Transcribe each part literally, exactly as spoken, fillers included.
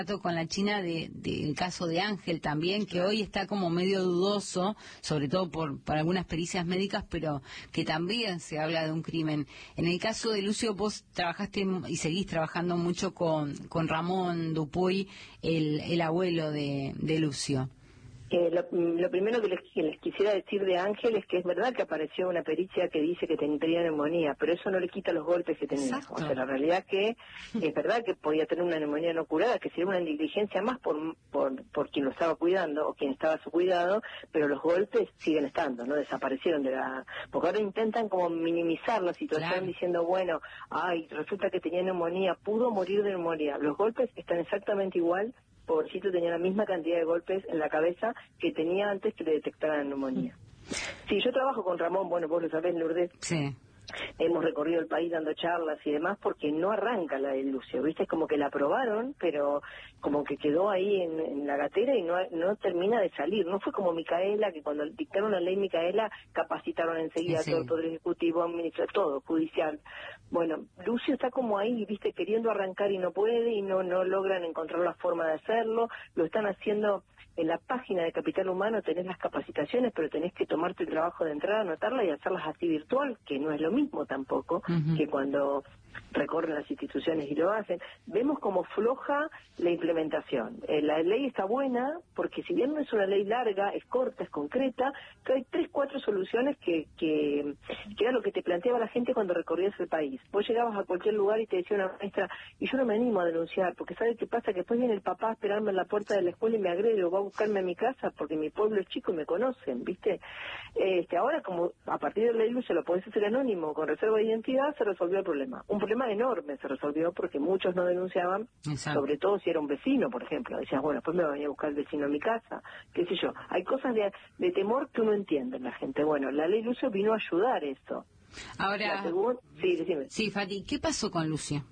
con la China de, del caso de Ángel también, que hoy está como medio dudoso, sobre todo por, por algunas pericias médicas, pero que también se habla de un crimen. En el caso de Lucio, vos trabajaste y seguís trabajando mucho con, con Ramón Dupuy, el, el abuelo de, de Lucio. Eh, lo, lo primero que les, que les quisiera decir de Ángel es que es verdad que apareció una pericia que dice que tendría neumonía, pero eso no le quita los golpes que tenía. Exacto. O sea, la realidad es que es verdad que podía tener una neumonía no curada, que sería una negligencia más por, por, por quien lo estaba cuidando o quien estaba a su cuidado, pero los golpes siguen estando, no desaparecieron de la... Porque ahora intentan como minimizar la situación, claro, diciendo, bueno, ay, resulta que tenía neumonía, pudo morir de neumonía. Los golpes están exactamente igual. Pobrecito tenía la misma cantidad de golpes en la cabeza que tenía antes que le detectaran neumonía. Sí, yo trabajo con Ramón, bueno, vos lo sabés, Lourdes. Sí. Hemos recorrido el país dando charlas y demás porque no arranca la de Lucio, ¿viste? Es como que la aprobaron, pero como que quedó ahí en, en la gatera y no, no termina de salir. No fue como Micaela, que cuando dictaron la ley Micaela capacitaron enseguida sí, sí. todo el Poder Ejecutivo, Administrativo, todo, judicial. Bueno, Lucio está como ahí, ¿viste? Queriendo arrancar y no puede y no, no logran encontrar la forma de hacerlo. Lo están haciendo... En la página de Capital Humano tenés las capacitaciones, pero tenés que tomarte el trabajo de entrar, anotarlas y hacerlas así virtual, que no es lo mismo tampoco uh-huh. que cuando recorren las instituciones y lo hacen. Vemos como floja la implementación. Eh, la ley está buena, porque si bien no es una ley larga, es corta, es concreta, pero hay tres, cuatro soluciones que, que, que era lo que te planteaba la gente cuando recorrías el país. Vos llegabas a cualquier lugar y te decía una maestra, y yo no me animo a denunciar, porque ¿sabes qué pasa? Que después viene el papá a esperarme en la puerta de la escuela y me agrede, o va a buscarme a mi casa, porque mi pueblo es chico y me conocen, ¿viste? Este, ahora, como a partir de la ley se lo podés hacer anónimo, con reserva de identidad, se resolvió el problema. Un problema enorme se resolvió porque muchos no denunciaban, exacto, sobre todo si era un vecino, por ejemplo. Decías, bueno, después me va a venir a buscar el vecino a mi casa, qué sé yo. Hay cosas de, de temor que uno entiende en la gente. Bueno, la ley Lucio vino a ayudar eso. Ahora, segunda, sí, decime. Sí, Fati, ¿qué pasó con Lucio?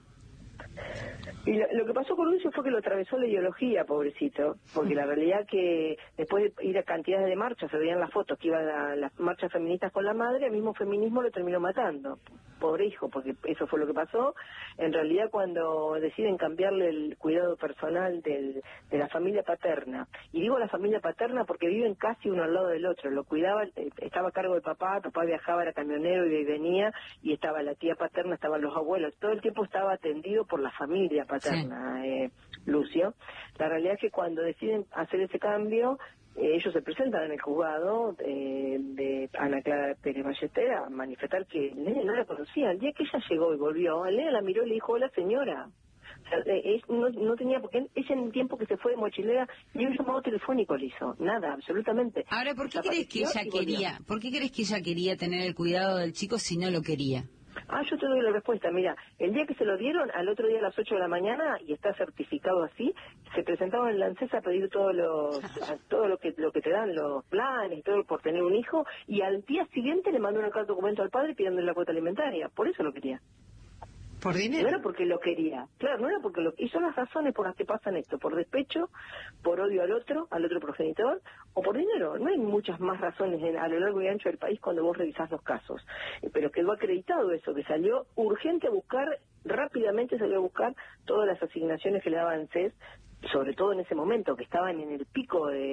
Y lo, lo que pasó con Lucio fue que lo atravesó la ideología, pobrecito, porque la realidad que después de ir a cantidades de marchas, se veían las fotos que iban a las marchas feministas con la madre, el mismo feminismo lo terminó matando. Pobre hijo, porque eso fue lo que pasó. En realidad, cuando deciden cambiarle el cuidado personal del, de la familia paterna, y digo la familia paterna porque viven casi uno al lado del otro, lo cuidaba, estaba a cargo de papá, papá viajaba, era camionero y venía, y estaba la tía paterna, estaban los abuelos, todo el tiempo estaba atendido por la familia paterna, sí. eh, Lucio. La realidad es que cuando deciden hacer ese cambio, Eh, ellos se presentan en el juzgado eh, de Ana Clara Pérez Ballester a manifestar que el nene no la conocía. El día que ella llegó y volvió, el nene la miró y le dijo, hola señora. O sea, eh, no, no tenía, porque ella en el tiempo que se fue de mochilera, ni un llamado telefónico le hizo, nada, absolutamente. Ahora, ¿por qué crees que ella quería, por qué crees que ella quería tener el cuidado del chico si no lo quería? Ah, yo te doy la respuesta. Mira, el día que se lo dieron, al otro día a las ocho de la mañana, y está certificado así, se presentaban en la ANSES a pedir todos los, a todo lo que lo que te dan, los planes y todo por tener un hijo, y al día siguiente le mandó una carta de documento al padre pidiéndole la cuota alimentaria. Por eso lo quería. ¿Por dinero? No era porque lo quería, claro, no era porque lo... Y son las razones por las que pasan esto, por despecho, por odio al otro, al otro progenitor, o por dinero. No hay muchas más razones en, a lo largo y ancho del país cuando vos revisás los casos. Eh, pero quedó acreditado eso, que salió urgente a buscar, rápidamente salió a buscar todas las asignaciones que le daban ANSES, sobre todo en ese momento, que estaban en el pico de,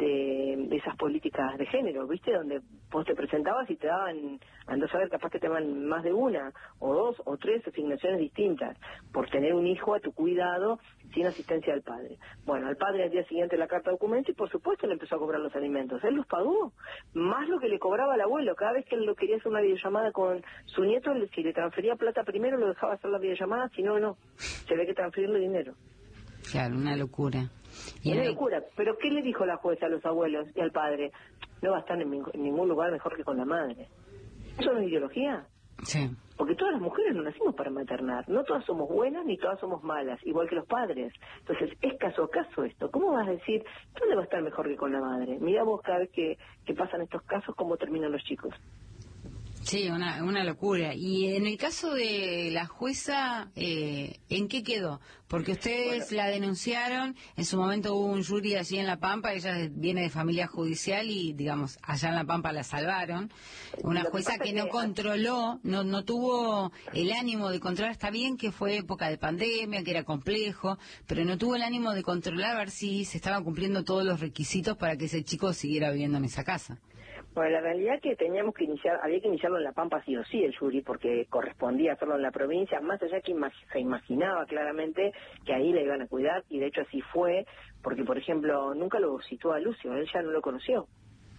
de, de esas políticas de género, ¿viste? Donde vos te presentabas y te daban, andás a ver, capaz que te daban más de una, o dos, o tres asignaciones distintas, por tener un hijo a tu cuidado sin asistencia del padre. Bueno, al padre al día siguiente la carta de documento y por supuesto le empezó a cobrar los alimentos. Él los pagó, más lo que le cobraba al abuelo. Cada vez que él lo quería hacer una videollamada con su nieto, si le transfería plata primero, lo dejaba hacer la videollamada, si no, no. Se ve que transferirle dinero. Claro, una locura. Y una locura. ¿Pero qué le dijo la jueza a los abuelos y al padre? No va a estar en, en ningún lugar mejor que con la madre. ¿Eso no es ideología? Sí. Porque todas las mujeres no nacimos para maternar. No todas somos buenas ni todas somos malas, igual que los padres. Entonces, es caso a caso esto. ¿Cómo vas a decir, dónde va a estar mejor que con la madre? Mirá vos cada vez que, que pasan estos casos, cómo terminan los chicos. Sí, una, una locura. Y en el caso de la jueza, eh, ¿en qué quedó? Porque ustedes bueno, la denunciaron, en su momento hubo un jury allí en La Pampa, ella viene de familia judicial y, digamos, allá en La Pampa la salvaron. Una jueza que, que no que... controló, no, no tuvo el ánimo de controlar, está bien que fue época de pandemia, que era complejo, pero no tuvo el ánimo de controlar a ver si se estaban cumpliendo todos los requisitos para que ese chico siguiera viviendo en esa casa. Bueno, la realidad es que teníamos que iniciar, había que iniciarlo en La Pampa sí o sí el jury, porque correspondía hacerlo en la provincia, más allá que imag se imaginaba claramente que ahí la iban a cuidar, y de hecho así fue, porque por ejemplo, nunca lo citó a Lucio, él ya no lo conoció.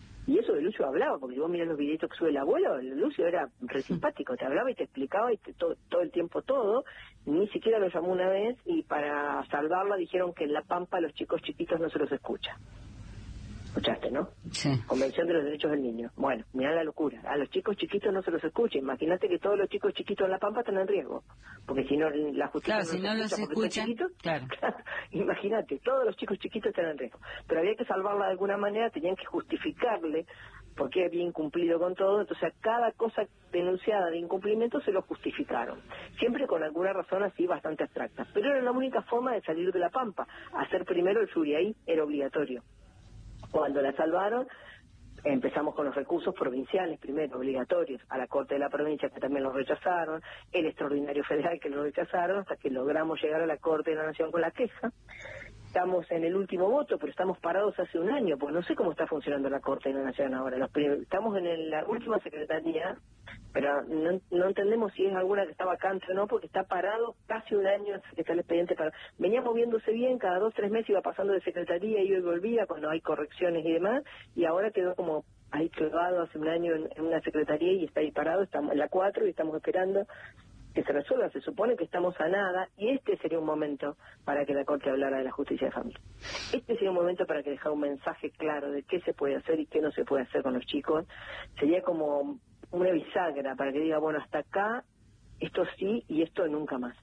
Y eso de Lucio hablaba, porque si vos mirás los videitos que sube el abuelo, el Lucio era re simpático, te hablaba y te explicaba y te, todo, todo el tiempo todo, ni siquiera lo llamó una vez, y para salvarla dijeron que en La Pampa los chicos chiquitos no se los escucha. ¿Escuchaste, no? Sí. Convención de los Derechos del Niño. Bueno, mirá la locura. A los chicos chiquitos no se los escucha. Imagínate que todos los chicos chiquitos en La Pampa están en riesgo. Porque si no, la justicia claro, no si no los escucha, chiquitos, claro. Imagínate, todos los chicos chiquitos están en riesgo. Pero había que salvarla de alguna manera, tenían que justificarle por qué había incumplido con todo. Entonces, a cada cosa denunciada de incumplimiento se lo justificaron. Siempre con alguna razón así bastante abstracta. Pero era la única forma de salir de La Pampa. Hacer primero el jury ahí era obligatorio. Cuando la salvaron, empezamos con los recursos provinciales, primero obligatorios, a la Corte de la Provincia, que también los rechazaron, el Extraordinario Federal, que lo rechazaron, hasta que logramos llegar a la Corte de la Nación con la queja. Estamos en el último voto, pero estamos parados hace un año, pues no sé cómo está funcionando la Corte de la Nación ahora. Los estamos en el, la última secretaría, pero no, no entendemos si es alguna que está vacante o no, porque está parado casi un año, está el expediente parado. Venía moviéndose bien, cada dos, tres meses iba pasando de secretaría, iba y volvía cuando hay correcciones y demás, y ahora quedó como ahí clavado hace un año en, en una secretaría y está ahí parado, estamos en la cuatro y estamos esperando que se resuelva. Se supone que estamos a nada, y este sería un momento para que la Corte hablara de la justicia de familia. Este sería un momento para que dejara un mensaje claro de qué se puede hacer y qué no se puede hacer con los chicos. Sería como una bisagra para que diga, bueno, hasta acá, esto sí y esto nunca más.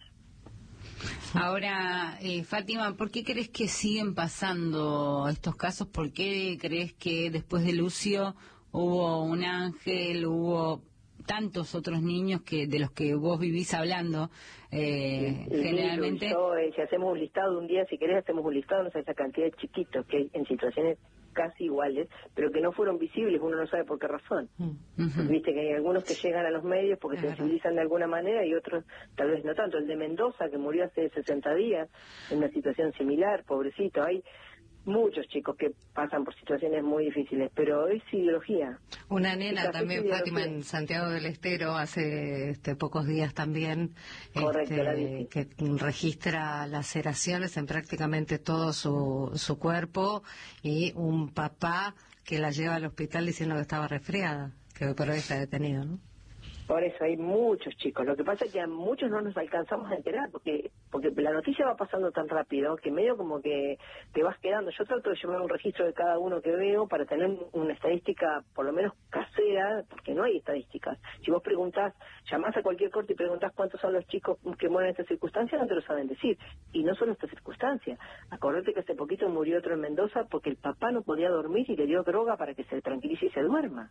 Ahora, eh, Fátima, ¿por qué crees que siguen pasando estos casos? ¿Por qué crees que después de Lucio hubo un Ángel, hubo tantos otros niños que de los que vos vivís hablando eh, y, y generalmente? Yo, eh, si hacemos un listado un día, si querés hacemos un listado, no sé, esa cantidad de chiquitos que hay en situaciones casi iguales, pero que no fueron visibles, uno no sabe por qué razón. Uh-huh. Viste que hay algunos que llegan a los medios porque es se sensibilizan verdad. De alguna manera y otros tal vez no tanto. El de Mendoza, que murió hace sesenta días, en una situación similar, pobrecito, hay muchos chicos que pasan por situaciones muy difíciles, pero es ideología. Una nena también, Fátima, en Santiago del Estero, hace este, pocos días también, Correcto, este, que registra laceraciones en prácticamente todo su, su cuerpo, y un papá que la lleva al hospital diciendo que estaba resfriada, que hoy por hoy está detenido, ¿no? Por eso hay muchos chicos. Lo que pasa es que a muchos no nos alcanzamos a enterar, porque porque la noticia va pasando tan rápido que medio como que te vas quedando. Yo trato de llevar un registro de cada uno que veo para tener una estadística por lo menos casera, porque no hay estadísticas. Si vos preguntás, llamás a cualquier corte y preguntás cuántos son los chicos que mueren en estas circunstancias, no te lo saben decir. Y no solo esta circunstancia. Acordate que hace poquito murió otro en Mendoza porque el papá no podía dormir y le dio droga para que se tranquilice y se duerma.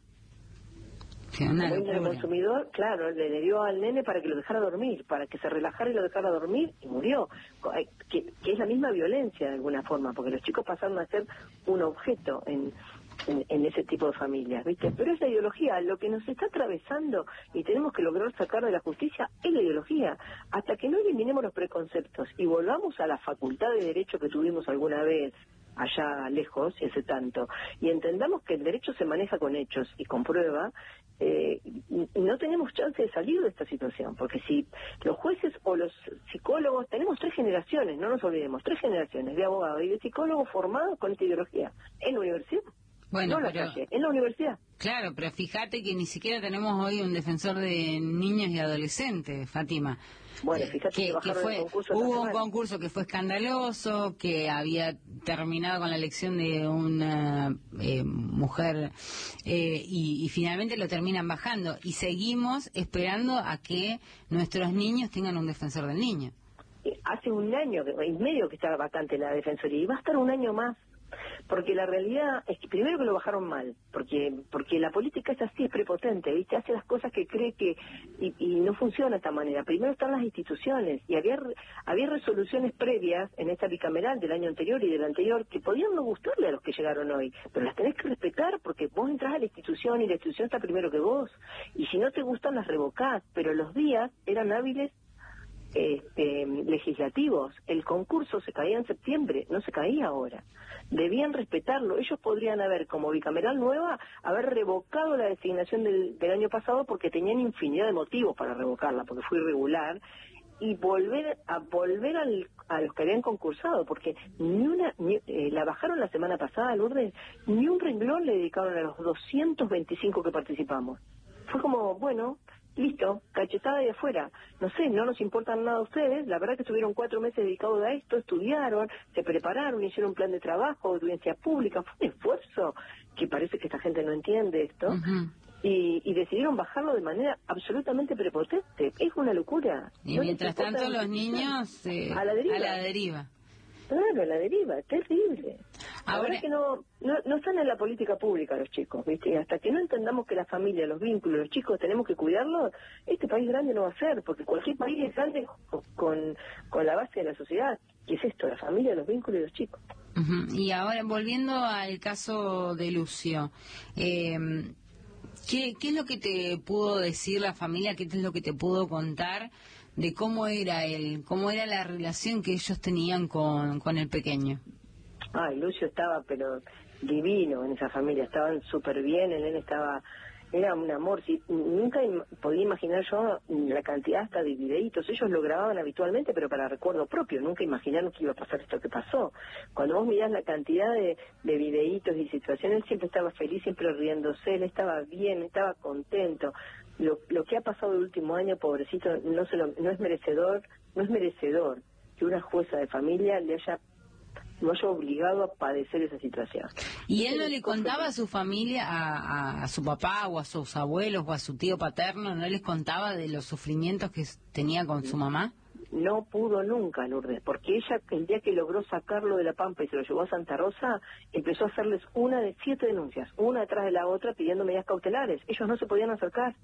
Sí, como el consumidor, claro, le, le dio al nene para que lo dejara dormir, para que se relajara y lo dejara dormir, y murió. Que, que es la misma violencia de alguna forma, porque los chicos pasaron a ser un objeto en, en, en ese tipo de familias, ¿viste? Pero es la ideología, lo que nos está atravesando y tenemos que lograr sacar de la justicia es la ideología. Hasta que no eliminemos los preconceptos y volvamos a la facultad de derecho que tuvimos alguna vez, allá lejos, y hace tanto, y entendamos que el derecho se maneja con hechos y con prueba, eh, y, y no tenemos chance de salir de esta situación, porque si los jueces o los psicólogos, tenemos tres generaciones, no nos olvidemos, tres generaciones de abogados y de psicólogos formados con esta ideología, en la universidad. Bueno, no pero, la calle, en la universidad. Claro, pero fíjate que ni siquiera tenemos hoy un defensor de niños y adolescentes, Fátima. Bueno, fíjate que, que, que fue, el concurso hubo un concurso que fue escandaloso, que había terminado con la elección de una eh, mujer eh, y, y finalmente lo terminan bajando. Y seguimos esperando a que nuestros niños tengan un defensor del niño. Hace un año y medio que estaba vacante la defensoría y va a estar un año más. Porque la realidad es que primero que lo bajaron mal, porque porque la política es así, es prepotente, ¿viste? Hace las cosas que cree que... Y, y no funciona de esta manera. Primero están las instituciones, y había había resoluciones previas en esta bicameral del año anterior y del anterior que podían no gustarle a los que llegaron hoy, pero las tenés que respetar porque vos entrás a la institución y la institución está primero que vos. Y si no te gustan, las revocás, pero los días eran hábiles Este, legislativos. El concurso se caía en septiembre, no se caía ahora. Debían respetarlo. Ellos podrían haber, como bicameral nueva, haber revocado la designación del, del año pasado porque tenían infinidad de motivos para revocarla, porque fue irregular, y volver a volver al, a los que habían concursado, porque ni una ni, eh, la bajaron la semana pasada, Lourdes, ni un renglón le dedicaron a los doscientos veinticinco que participamos. Fue como, bueno, listo, cachetada de afuera. No sé, no nos importan nada a ustedes. La verdad que estuvieron cuatro meses dedicados a esto, estudiaron, se prepararon, hicieron un plan de trabajo, audiencia pública. Fue un esfuerzo que parece que esta gente no entiende esto. Uh-huh. y, y decidieron bajarlo de manera absolutamente prepotente. Es una locura. Y no mientras tanto los niños eh, a la deriva. A la deriva. Claro, a la deriva, terrible. Ahora, Ahora que no, no no están en la política pública los chicos, ¿viste? Y hasta que no entendamos que la familia, los vínculos, los chicos tenemos que cuidarlos, este país grande no va a ser, porque cualquier país es grande con, con la base de la sociedad. ¿Qué es esto? La familia, los vínculos y los chicos. Uh-huh. Y ahora, volviendo al caso de Lucio, eh, ¿qué, ¿qué es lo que te pudo decir la familia? ¿Qué es lo que te pudo contar de cómo era él, cómo era la relación que ellos tenían con, con el pequeño? Ay, Lucio estaba, pero divino en esa familia, estaban súper bien, el nene estaba, era un amor. Sí, nunca im- podía imaginar yo la cantidad hasta de videitos, ellos lo grababan habitualmente, pero para recuerdo propio, nunca imaginaron que iba a pasar esto que pasó. Cuando vos mirás la cantidad de, de videitos y situaciones, él siempre estaba feliz, siempre riéndose, él estaba bien, estaba contento. Lo, lo que ha pasado el último año, pobrecito, no se lo, no es merecedor, no es merecedor que una jueza de familia le haya lo haya obligado a padecer esa situación. ¿Y él no le contaba a su familia, a, a, a su papá o a sus abuelos o a su tío paterno, no les contaba de los sufrimientos que tenía con su mamá? No pudo nunca, Lourdes, porque ella, el día que logró sacarlo de La Pampa y se lo llevó a Santa Rosa, empezó a hacerles una de siete denuncias, una detrás de la otra, pidiendo medidas cautelares. Ellos no se podían acercar.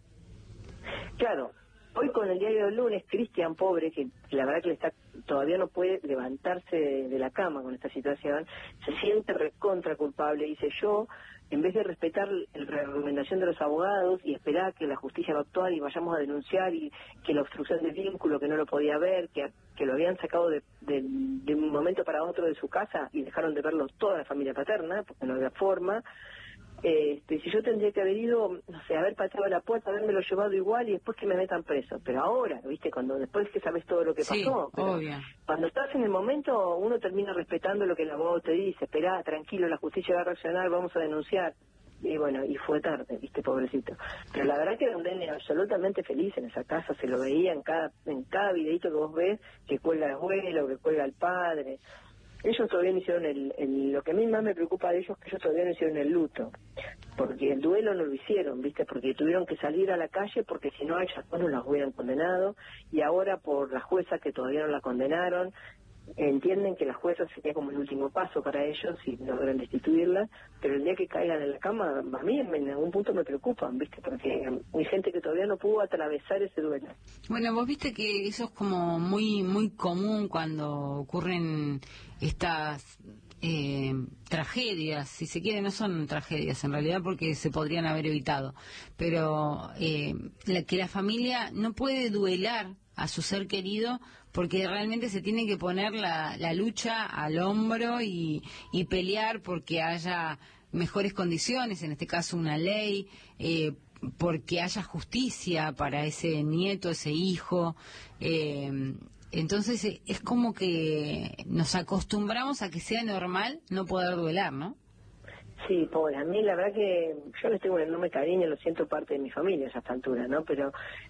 Claro, hoy con el diario del lunes, Cristian, pobre, que la verdad que le está, todavía no puede levantarse de, de la cama con esta situación, se siente recontra culpable. Dice, yo, en vez de respetar la recomendación de los abogados y esperar que la justicia va a actuar y vayamos a denunciar y que la obstrucción de vínculo, que no lo podía ver, que, que lo habían sacado de, de, de un momento para otro de su casa y dejaron de verlo toda la familia paterna, porque no había forma. Este, si yo tendría que haber ido, no sé, haber pateado la puerta, habérmelo llevado igual y después que me metan preso. Pero ahora, ¿viste? Cuando después que sabes todo lo que sí, pasó. Obvio. Cuando estás en el momento, uno termina respetando lo que el abogado te dice. Esperá, tranquilo, la justicia va a reaccionar, vamos a denunciar. Y bueno, y fue tarde, ¿viste? Pobrecito. Pero la verdad que era un nene absolutamente feliz en esa casa. Se lo veía en cada en cada videito que vos ves, que cuelga el abuelo, que cuelga el padre. Ellos todavía no hicieron el, el... Lo que a mí más me preocupa de ellos es que ellos todavía no hicieron el luto. Porque el duelo no lo hicieron, ¿viste? Porque tuvieron que salir a la calle porque si no a ellas no las hubieran condenado. Y ahora por la jueza que todavía no la condenaron, entienden que la jueza sería como el último paso para ellos y logran destituirla. Pero el día que caigan en la cama, a mí en algún punto me preocupan, ¿viste? Porque hay gente que todavía no pudo atravesar ese duelo. Bueno, vos viste que eso es como muy muy común cuando ocurren estas eh, tragedias, si se quiere, no son tragedias en realidad porque se podrían haber evitado, pero eh, la, que la familia no puede duelar a su ser querido porque realmente se tiene que poner la, la lucha al hombro y, y pelear porque haya mejores condiciones, en este caso una ley, eh, porque haya justicia para ese nieto, ese hijo. Eh, entonces eh, es como que nos acostumbramos a que sea normal no poder duelar, ¿no? Sí, pobre, a mí la verdad que yo les tengo un enorme cariño, lo siento parte de mi familia a esta altura, ¿no? Pero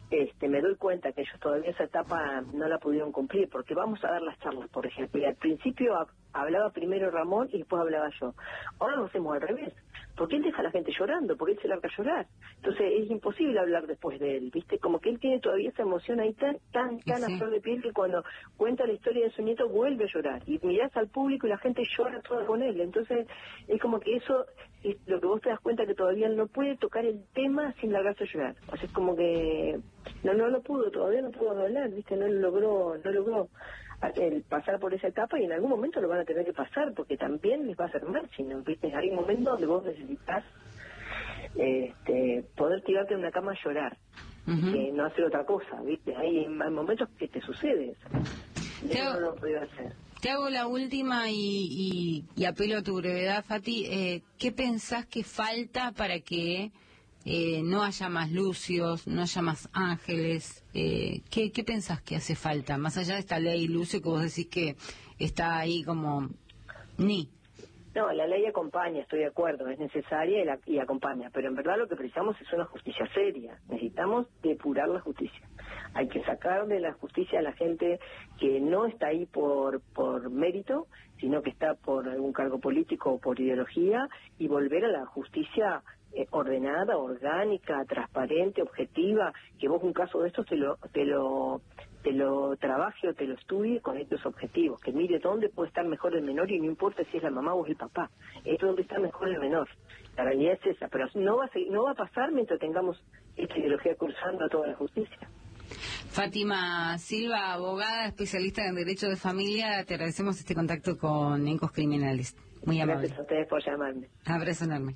este, me doy cuenta que ellos todavía esa etapa no la pudieron cumplir, porque vamos a dar las charlas, por ejemplo, y al principio ha, hablaba primero Ramón y después hablaba yo. Ahora lo hacemos al revés, porque él deja a la gente llorando, porque él se larga a llorar. Entonces es imposible hablar después de él, ¿viste? Como que él tiene todavía esa emoción ahí tan, tan, tan sí. a flor de piel que cuando cuenta la historia de su nieto vuelve a llorar. Y mirás al público y la gente llora toda con él. Entonces es como que eso es lo que vos te das cuenta, que todavía él no puede tocar el tema sin largarse a llorar. O sea, es como que no no lo pudo, todavía no pudo hablar, ¿viste? No lo logró, no logró el pasar por esa etapa, y en algún momento lo van a tener que pasar, porque también les va a hacer mal, sino, ¿viste? Hay un momento donde vos necesitas este, poder tirarte en una cama a llorar, uh-huh. que no hacer otra cosa, ¿viste? Hay, hay momentos que te sucede eso. Yo no lo puedo hacer. Te hago la última y, y, y apelo a tu brevedad, Fati. Eh, ¿Qué pensás que falta para que eh, no haya más Lucios, no haya más Ángeles? Eh, ¿qué, ¿Qué pensás que hace falta? Más allá de esta ley, Lucio, que vos decís que está ahí como ni... No, la ley acompaña, estoy de acuerdo, es necesaria y, la, y acompaña, pero en verdad lo que precisamos es una justicia seria, necesitamos depurar la justicia. Hay que sacar de la justicia a la gente que no está ahí por, por mérito, sino que está por algún cargo político o por ideología, y volver a la justicia eh, ordenada, orgánica, transparente, objetiva, que vos un caso de estos te lo... Te lo te lo trabaje o te lo estudie con estos objetivos, que mire dónde puede estar mejor el menor, y no importa si es la mamá o es el papá, es dónde está mejor el menor. La realidad es esa, pero no va a, seguir, no va a pasar mientras tengamos esta ideología cruzando a toda la justicia. Fátima Silva, abogada, especialista en Derecho de Familia, te agradecemos este contacto con Encos Criminales. Muy amable. Gracias a ustedes por llamarme. Abrazo enorme.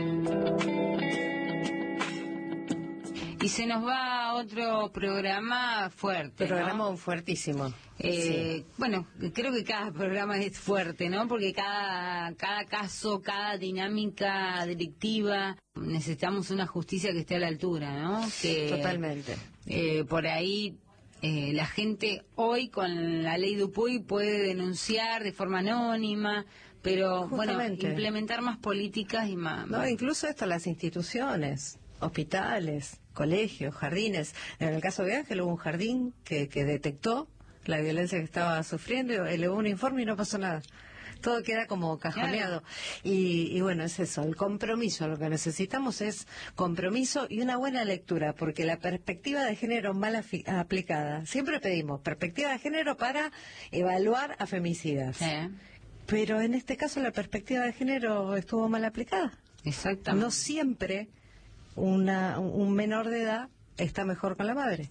Y se nos va otro programa fuerte, Programa ¿no? fuertísimo. Eh, sí. Bueno, creo que cada programa es fuerte, ¿no? Porque cada, cada caso, cada dinámica delictiva, necesitamos una justicia que esté a la altura, ¿no? Que, Totalmente. Eh, por ahí eh, la gente hoy con la ley Dupuy puede denunciar de forma anónima, pero Justamente. bueno, implementar más políticas y más... No, incluso hasta las instituciones, hospitales, colegios, jardines. En el caso de Ángel hubo un jardín que, que detectó la violencia que estaba sufriendo, elevó un informe y no pasó nada. Todo queda como cajoneado. Claro. Y, y bueno, es eso, el compromiso. Lo que necesitamos es compromiso y una buena lectura, porque la perspectiva de género mal aplicada, siempre pedimos perspectiva de género para evaluar a femicidas. Sí. Pero en este caso la perspectiva de género estuvo mal aplicada. Exactamente. No siempre una, un menor de edad está mejor con la madre.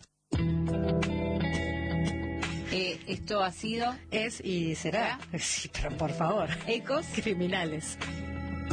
Eh, esto ha sido... Es y será. ¿Será? Sí, pero por favor. Ecos Criminales.